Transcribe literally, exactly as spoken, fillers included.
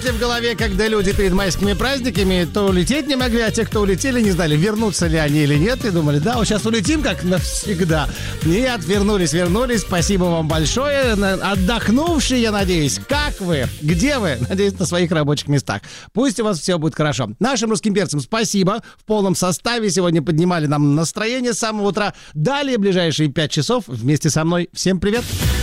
В голове, когда люди перед майскими праздниками то улететь не могли, а те, кто улетели, не знали, вернутся ли они или нет. И думали, да, вот сейчас улетим как навсегда. Нет, вернулись, вернулись. Спасибо вам большое. Отдохнувшие, я надеюсь. Как вы? Где вы? Надеюсь, на своих рабочих местах. Пусть у вас все будет хорошо. Нашим русским перцам спасибо. В полном составе сегодня поднимали нам настроение с самого утра. Далее ближайшие пять часов вместе со мной. Всем привет.